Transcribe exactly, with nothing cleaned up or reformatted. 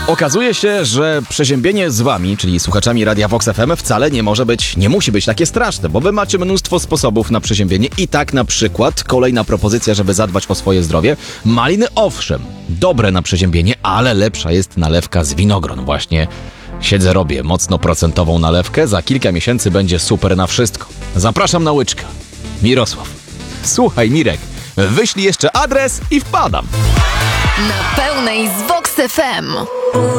Okazuje się, że przeziębienie z wami, czyli słuchaczami Radia Vox F M, wcale nie może być, nie musi być takie straszne, bo wy macie mnóstwo sposobów na przeziębienie i tak na przykład kolejna propozycja, żeby zadbać o swoje zdrowie. Maliny owszem, dobre na przeziębienie, ale lepsza jest nalewka z winogron. Właśnie siedzę, robię mocno procentową nalewkę, za kilka miesięcy będzie super na wszystko. Zapraszam na łyczkę. Mirosław. Słuchaj, Mirek, wyślij jeszcze adres i wpadam. Na pełnej z Vox F M.